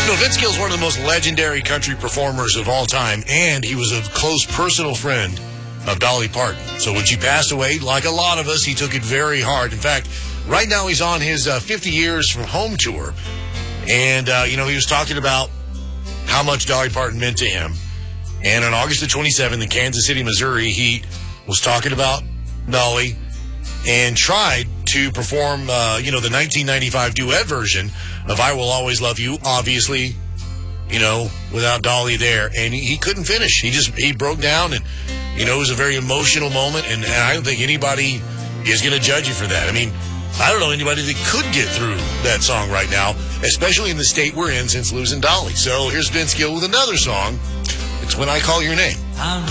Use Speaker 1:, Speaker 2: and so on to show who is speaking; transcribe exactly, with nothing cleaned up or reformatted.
Speaker 1: know, Vince Gill is one of the most legendary country performers of all time, and he was a close personal friend of Dolly Parton. So when she passed away, like a lot of us, he took it very hard. In fact, right now he's on his uh, fifty years from home tour, and, uh, you know, he was talking about how much Dolly Parton meant to him. And on August the twenty-seventh in Kansas City, Missouri, he was talking about Dolly and tried to perform, uh, you know, the nineteen ninety-five duet version of I Will Always Love You, obviously, you know, without Dolly there. And he, he couldn't finish. He just, he broke down, and, you know, it was a very emotional moment, and, and I don't think anybody is going to judge you for that. I mean, I don't know anybody that could get through that song right now, especially in the state we're in since losing Dolly. So here's Vince Gill with another song. It's When I Call Your Name.